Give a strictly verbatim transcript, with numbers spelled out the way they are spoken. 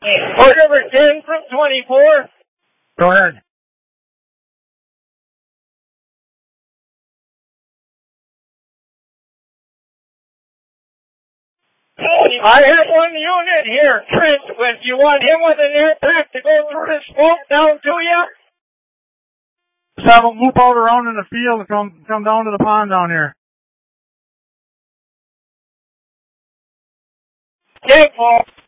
Port number ten from twenty-four. Go ahead. I have one unit here, Trent, with you want him with an aircraft to go through the smoke down to you? Just have him loop out around in the field and come, come down to the pond down here. Okay, Paul.